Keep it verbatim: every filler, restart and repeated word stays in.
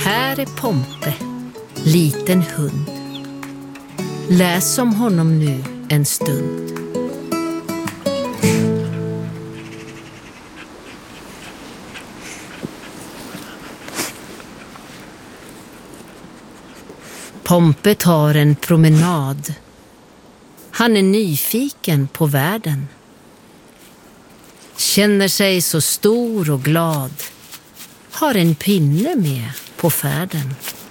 Här är Pompe, liten hund. Läs om honom nu en stund. Pompe tar en promenad. Han är nyfiken på världen. Känner sig så stor och glad. Har en pinne med på färden.